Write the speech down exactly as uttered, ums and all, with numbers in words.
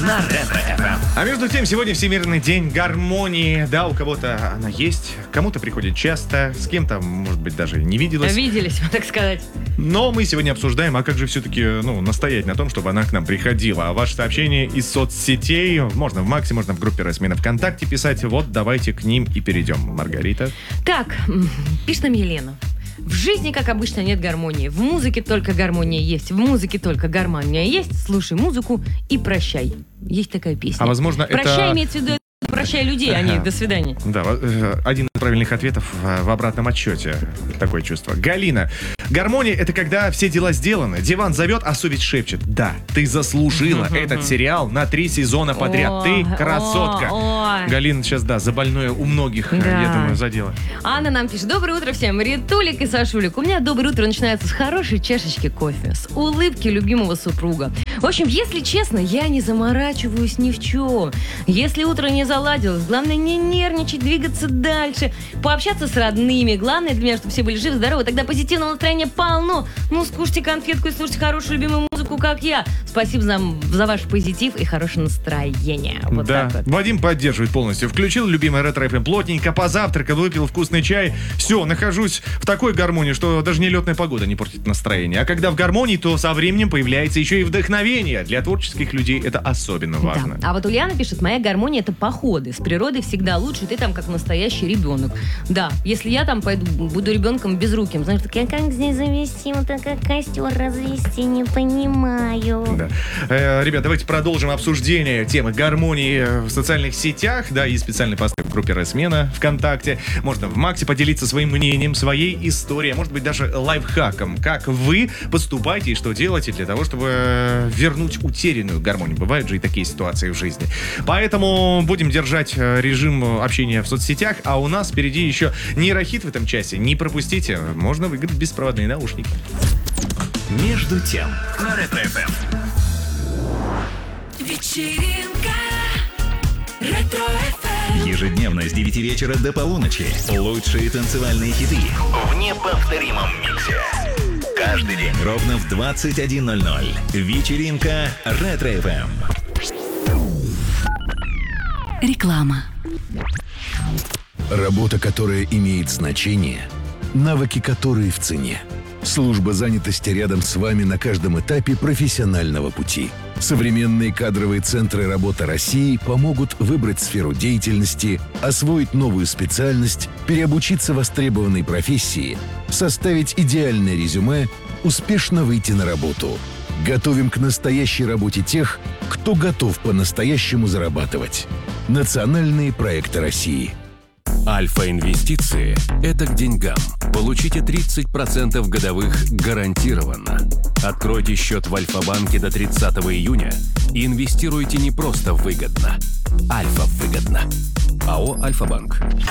на Ретро-эф эм. А между тем, сегодня Всемирный день гармонии. Да, у кого-то она есть, кому-то приходит часто, с кем-то, может быть, даже не виделась. Виделись, так сказать. Но мы сегодня обсуждаем, а как же все-таки, ну, настоять на том, чтобы она к нам приходила. А ваши сообщения из соцсетей можно в Максе, можно в группе Росмена ВКонтакте писать. Вот, давайте к ним и перейдем. Маргарита. Так, пишет нам Елена. В жизни, как обычно, нет гармонии. В музыке только гармония есть. В музыке только гармония есть. Слушай музыку и прощай. Есть такая песня. А возможно, прощай это... имеется в виду, прощай людей, а не до свидания. Да, один из правильных ответов в обратном отчете. Такое чувство. Галина. Гармония — это когда все дела сделаны. Диван зовет, а совесть шепчет. Да, ты заслужила этот сериал на три сезона подряд. Ты красотка. Галина сейчас, да, за больное у многих, я думаю, задела. Анна нам пишет. Доброе утро всем. Ритулик и Сашулик. У меня доброе утро начинается с хорошей чашечки кофе, с улыбки любимого супруга. В общем, если честно, я не заморачиваюсь ни в чем. Если утро не заладилось, главное не нервничать, двигаться дальше, пообщаться с родными. Главное для меня, чтобы все были живы, здоровы. Тогда позитивного настроения полно. Ну, скушайте конфетку и слушайте хорошую любимую музыку, как я. Спасибо за, за ваш позитив и хорошее настроение. Вот да, так вот. Вадим поддерживает полностью. Включил любимый ретро-эф эм, плотненько позавтракал, выпил вкусный чай. Все, нахожусь в такой гармонии, что даже нелетная погода не портит настроение. А когда в гармонии, то со временем появляется еще и вдохновение. Для творческих людей это особенно важно. Да. А вот Ульяна пишет, моя гармония — это походы. С природой всегда лучше, ты там как настоящий ребенок. Да, если я там пойду, буду ребенком безруким, знаешь, так я как здесь завести, вот так как костер развести, не понимаю. Да. Э, ребят, давайте продолжим обсуждение темы гармонии в социальных сетях, да, и специальный пост в группе Росмена ВКонтакте. Можно в Максе поделиться своим мнением, своей историей, может быть, даже лайфхаком, как вы поступаете и что делаете для того, чтобы вернуть утерянную гармонию. Бывают же и такие ситуации в жизни. Поэтому будем держать режим общения в соцсетях, а у нас впереди еще нейрохит в этом часе. Не пропустите, можно выиграть беспроводные наушники. Между тем, на Ретро-эф эм. Вечеринка Ретро-эф эм. Ежедневно с девяти вечера до полуночи. Лучшие танцевальные хиты в неповторимом миксе. Каждый день ровно в двадцать один ноль ноль. Вечеринка Ретро-эф эм. Реклама. Работа, которая имеет значение, навыки, которые в цене. Служба занятости рядом с вами на каждом этапе профессионального пути. Современные кадровые центры работы России помогут выбрать сферу деятельности, освоить новую специальность, переобучиться востребованной профессии, составить идеальное резюме, успешно выйти на работу. Готовим к настоящей работе тех, кто готов по-настоящему зарабатывать. Национальные проекты России. Альфа-инвестиции – это к деньгам. Получите тридцать процентов годовых гарантированно. Откройте счет в Альфа-банке до тридцатого июня и инвестируйте не просто выгодно. Альфа-выгодно. АО «Альфа-банк».